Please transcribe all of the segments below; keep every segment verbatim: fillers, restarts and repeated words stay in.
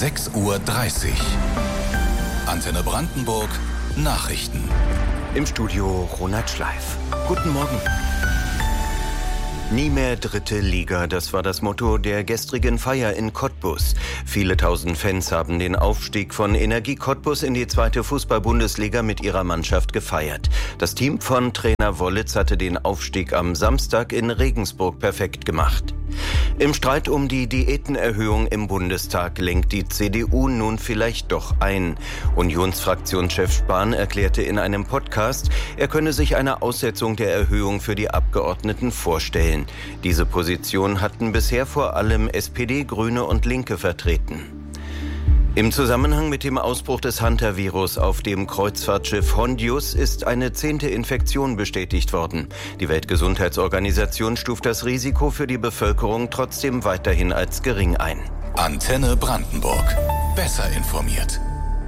sechs Uhr dreißig. Antenne Brandenburg Nachrichten. Im Studio Ronald Schleif. Guten Morgen. Nie mehr dritte Liga, das war das Motto der gestrigen Feier in Cottbus. Viele tausend Fans haben den Aufstieg von Energie Cottbus in die zweite Fußball-Bundesliga mit ihrer Mannschaft gefeiert. Das Team von Trainer Wollitz hatte den Aufstieg am Samstag in Regensburg perfekt gemacht. Im Streit um die Diätenerhöhung im Bundestag lenkt die C D U nun vielleicht doch ein. Unionsfraktionschef Spahn erklärte in einem Podcast, er könne sich eine Aussetzung der Erhöhung für die Abgeordneten vorstellen. Diese Position hatten bisher vor allem S P D, Grüne und Linke vertreten. Im Zusammenhang mit dem Ausbruch des Hantavirus auf dem Kreuzfahrtschiff Hondius ist eine zehnte Infektion bestätigt worden. Die Weltgesundheitsorganisation stuft das Risiko für die Bevölkerung trotzdem weiterhin als gering ein. Antenne Brandenburg. Besser informiert.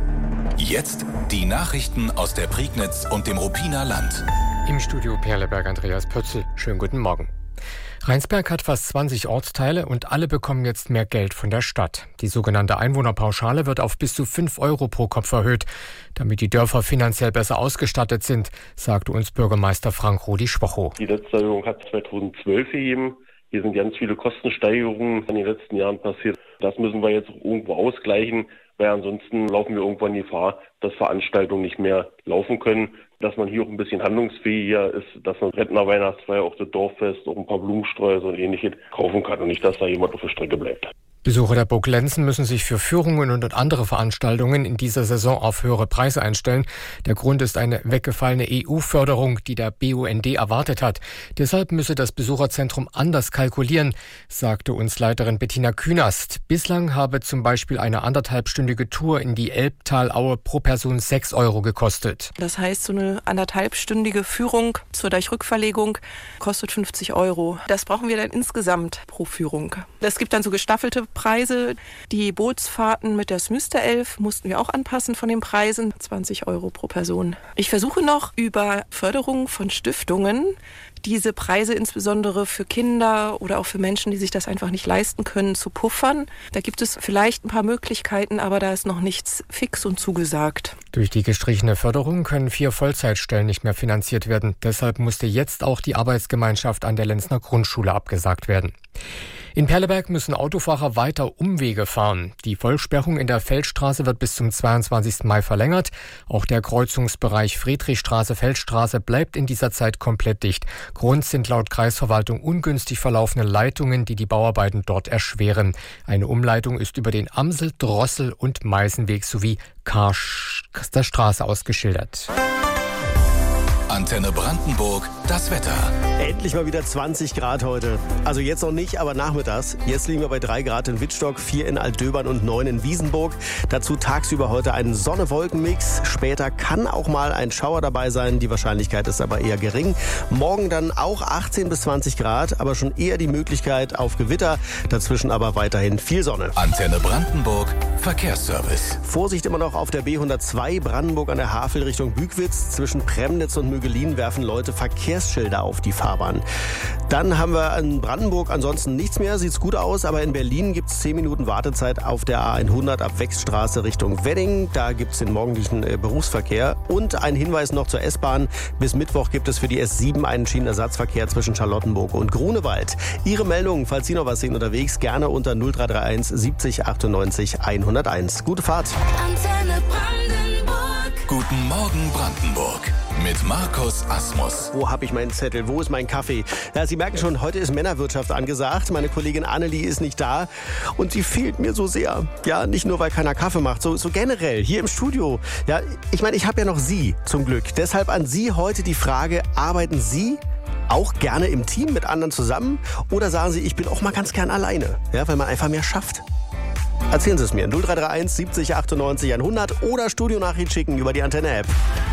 Jetzt die Nachrichten aus der Prignitz und dem Ruppiner Land. Im Studio Perleberg Andreas Pötzl. Schönen guten Morgen. Rheinsberg hat fast zwanzig Ortsteile und alle bekommen jetzt mehr Geld von der Stadt. Die sogenannte Einwohnerpauschale wird auf bis zu fünf Euro pro Kopf erhöht, damit die Dörfer finanziell besser ausgestattet sind, sagte uns Bürgermeister Frank-Rudi Schwochow. Die letzte Erhöhung hat zweitausendzwölf gegeben. Hier sind ganz viele Kostensteigerungen in den letzten Jahren passiert. Das müssen wir jetzt irgendwo ausgleichen, weil ansonsten laufen wir irgendwann die Gefahr, dass Veranstaltungen nicht mehr laufen können. Dass man hier auch ein bisschen handlungsfähiger ist, dass man Rentner Weihnachtsfeier, auch das Dorffest, auch ein paar Blumensträuße und ähnliches kaufen kann und nicht, dass da jemand auf der Strecke bleibt. Besucher der Burg Lenzen müssen sich für Führungen und andere Veranstaltungen in dieser Saison auf höhere Preise einstellen. Der Grund ist eine weggefallene E U-Förderung, die der B U N D erwartet hat. Deshalb müsse das Besucherzentrum anders kalkulieren, sagte uns Leiterin Bettina Künast. Bislang habe zum Beispiel eine anderthalbstündige Tour in die Elbtalaue pro Person sechs Euro gekostet. Das heißt, so eine anderthalbstündige Führung zur Deichrückverlegung kostet fünfzig Euro. Das brauchen wir dann insgesamt pro Führung. Es gibt dann so gestaffelte Preise. Die Bootsfahrten mit der Smyster-Elf mussten wir auch anpassen von den Preisen. zwanzig Euro pro Person. Ich versuche noch über Förderung von Stiftungen diese Preise insbesondere für Kinder oder auch für Menschen, die sich das einfach nicht leisten können, zu puffern. Da gibt es vielleicht ein paar Möglichkeiten, aber da ist noch nichts fix und zugesagt. Durch die gestrichene Förderung können vier Vollzeitstellen nicht mehr finanziert werden. Deshalb musste jetzt auch die Arbeitsgemeinschaft an der Lenzner Grundschule abgesagt werden. In Perleberg müssen Autofahrer weiter Umwege fahren. Die Vollsperrung in der Feldstraße wird bis zum zweiundzwanzigsten Mai verlängert. Auch der Kreuzungsbereich Friedrichstraße-Feldstraße bleibt in dieser Zeit komplett dicht. Grund sind laut Kreisverwaltung ungünstig verlaufende Leitungen, die die Bauarbeiten dort erschweren. Eine Umleitung ist über den Amsel-, Drossel- und Meißenweg sowie Karster Straße ausgeschildert. Antenne Brandenburg, das Wetter. Endlich mal wieder zwanzig Grad heute. Also jetzt noch nicht, aber nachmittags. Jetzt liegen wir bei drei Grad in Wittstock, vier in Altdöbern und neun in Wiesenburg. Dazu tagsüber heute ein Sonne-Wolken-Mix. Später kann auch mal ein Schauer dabei sein. Die Wahrscheinlichkeit ist aber eher gering. Morgen dann auch achtzehn bis zwanzig Grad, aber schon eher die Möglichkeit auf Gewitter. Dazwischen aber weiterhin viel Sonne. Antenne Brandenburg, Verkehrsservice. Vorsicht immer noch auf der B hundertzwei Brandenburg an der Havel Richtung Bückwitz. Zwischen Premnitz und Mögelin werfen Leute Verkehrsschilder auf die Fahrbahn. Dann haben wir in Brandenburg ansonsten nichts mehr, sieht's gut aus, aber in Berlin gibt's zehn Minuten Wartezeit auf der A hundert ab Wechsstraße Richtung Wedding. Da gibt's den morgendlichen äh, Berufsverkehr. Und ein Hinweis noch zur S-Bahn. Bis Mittwoch gibt es für die S sieben einen Schienenersatzverkehr zwischen Charlottenburg und Grunewald. Ihre Meldungen, falls Sie noch was sehen unterwegs, gerne unter null drei drei eins siebzig achtundneunzig hunderteins. Gute Fahrt. Antenne Brandenburg. Guten Morgen Brandenburg. Mit Markus Asmus. Wo habe ich meinen Zettel? Wo ist mein Kaffee? Ja, Sie merken schon, heute ist Männerwirtschaft angesagt. Meine Kollegin Annelie ist nicht da und sie fehlt mir so sehr. Ja, nicht nur, weil keiner Kaffee macht, so, so generell hier im Studio. Ja, ich meine, ich habe ja noch Sie zum Glück. Deshalb an Sie heute die Frage, arbeiten Sie auch gerne im Team mit anderen zusammen? Oder sagen Sie, ich bin auch mal ganz gern alleine, ja, weil man einfach mehr schafft? Erzählen Sie es mir. null drei drei eins siebzig achtundneunzig hundert oder Studionachricht schicken über die Antenne-App.